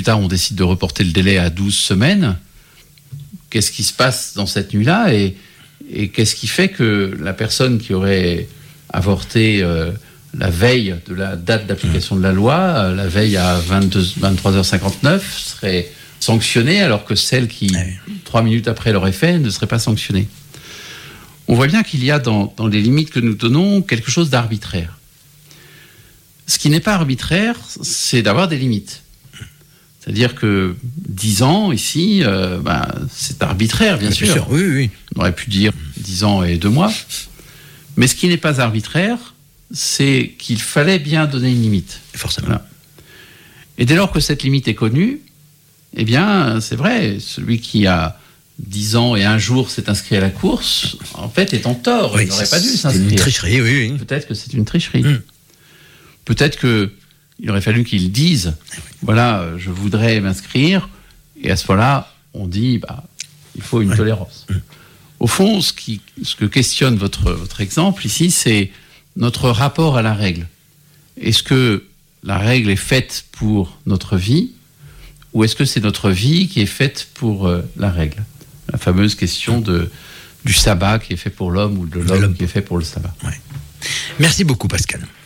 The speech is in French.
plus tard, on décide de reporter le délai à 12 semaines. Qu'est-ce qui se passe dans cette nuit-là et qu'est-ce qui fait que la personne qui aurait avorté la veille de la date d'application de la loi, la veille à 23h59, serait sanctionnée, alors que celle qui, 3 minutes après l'aurait fait, ne serait pas sanctionnée. On voit bien qu'il y a dans les limites que nous donnons quelque chose d'arbitraire. Ce qui n'est pas arbitraire, c'est d'avoir des limites. C'est-à-dire que 10 ans, ici, c'est arbitraire, bien sûr. Oui. On aurait pu dire 10 ans et 2 mois. Mais ce qui n'est pas arbitraire, c'est qu'il fallait bien donner une limite. Forcément. Voilà. Et dès lors que cette limite est connue, eh bien, c'est vrai, celui qui a 10 ans et un jour s'est inscrit à la course, en fait, est en tort. Il n'aurait pas dû s'inscrire. C'est une tricherie, oui. Peut-être que c'est une tricherie. Peut-être qu'il aurait fallu qu'il dise, voilà, je voudrais m'inscrire, et à ce moment-là, on dit, il faut une tolérance. Au fond, ce que questionne votre exemple ici, c'est notre rapport à la règle. Est-ce que la règle est faite pour notre vie, ou est-ce que c'est notre vie qui est faite pour la règle ? La fameuse question du sabbat qui est fait pour l'homme, ou de l'homme qui est fait pour le sabbat. Merci beaucoup, Pascal.